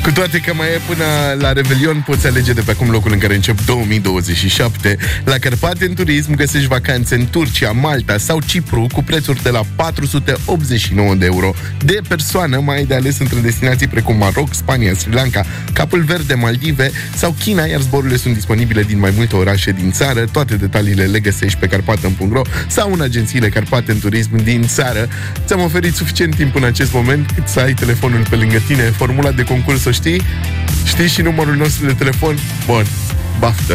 Cu toate că mai e până la Revelion, poți alege de pe acum locul în care încep 2027. La Carpaten Turism găsești vacanțe în Turcia, Malta sau Cipru cu prețuri de la 489 de euro de persoană. Mai ai de ales între destinații precum Maroc, Spania, Sri Lanka, Capul Verde, Maldive sau China, iar zborurile sunt disponibile din mai multe orașe din țară. Toate detaliile le găsești pe carpaten.ro sau în agențiile Carpaten Turism din țară. Ți-am oferit suficient timp în acest moment cât să ai telefonul pe lângă tine. Formula de concurs o știi? Știi și numărul nostru de telefon? Bun, baftă!